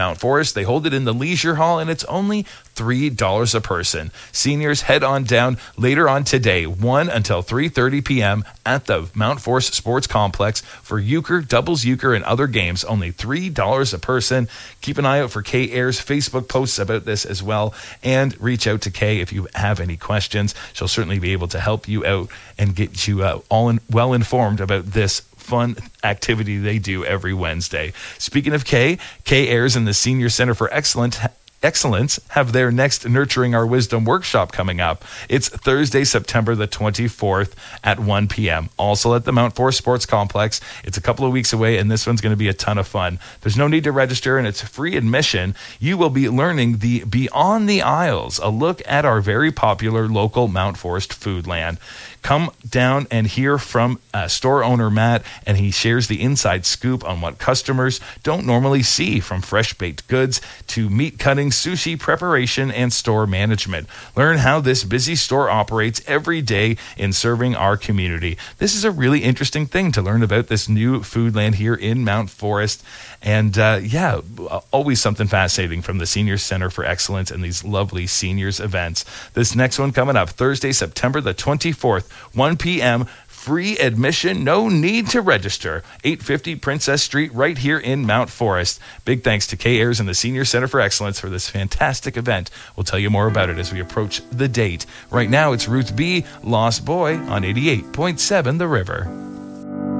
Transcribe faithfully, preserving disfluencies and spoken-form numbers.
Mount Forest. They hold it in the Leisure Hall, and it's only three dollars a person. Seniors, head on down later on today, one until three thirty p.m. at the Mount Forest Sports Complex for euchre, doubles euchre, and other games. Only three dollars a person. Keep an eye out for Kay Ayres' Facebook posts about this as well, and reach out to Kay if you have any questions. She'll certainly be able to help you out and get you uh, all in, well informed about this fun activity they do every Wednesday. Speaking of Kay, Kay Ayres and the Senior Center for Excellence Excellence have their next Nurturing Our Wisdom workshop coming up. It's Thursday, September the twenty-fourth at one p.m. Also at the Mount Forest Sports Complex. It's a couple of weeks away, and this one's going to be a ton of fun. There's no need to register, and it's free admission. You will be learning the Beyond the Aisles, a look at our very popular local Mount Forest foodland. Come down and hear from uh, store owner Matt, and he shares the inside scoop on what customers don't normally see, from fresh baked goods to meat cutting, sushi preparation, and store management. Learn how this busy store operates every day in serving our community. This is a really interesting thing to learn about this new foodland here in Mount Forest. And uh, yeah, always something fascinating from the Senior Center for Excellence and these lovely seniors events. This next one coming up Thursday, September the twenty-fourth, one p.m. Free admission, no need to register. eight fifty Princess Street, right here in Mount Forest. Big thanks to Kay Ayres and the Senior Center for Excellence for this fantastic event. We'll tell you more about it as we approach the date. Right now, it's Ruth B., Lost Boy on eighty-eight point seven The River.